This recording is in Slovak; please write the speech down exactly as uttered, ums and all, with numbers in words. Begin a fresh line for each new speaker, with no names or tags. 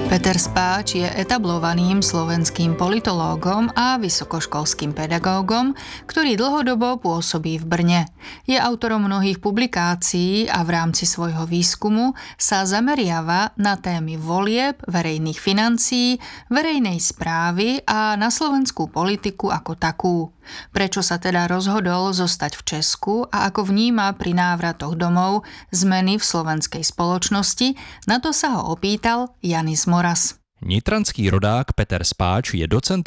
Peter Spáč je etablovaným slovenským politológom a vysokoškolským pedagógom, ktorý dlhodobo pôsobí v Brne. Je autorom mnohých publikácií a v rámci svojho výskumu sa zameriava na témy volieb, verejných financií, verejnej správy a na slovenskú politiku ako takú. Prečo sa teda rozhodol zostať v Česku a ako vníma pri návratoch domov zmeny v slovenskej spoločnosti, na to sa ho opýtal Janis Moras.
Nitranský rodák Peter Spáč je docent